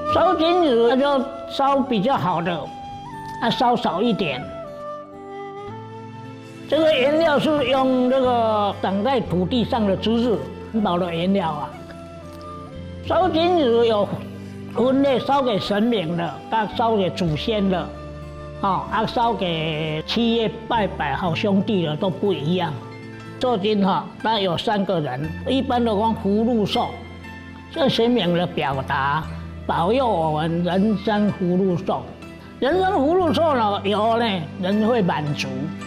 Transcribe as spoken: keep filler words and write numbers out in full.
烧金纸那就烧比较好的，啊烧少一点。这个原料是用这个长在土地上的竹子包的原料啊。烧金纸有分类，烧给神明的，啊烧给祖先的，啊啊烧给七月拜拜好兄弟的都不一样。做金哈，那有三个人，一般的讲福禄寿，向神明的表达。保佑我们人生福禄寿，人生福禄寿呢，有呢，人会满足。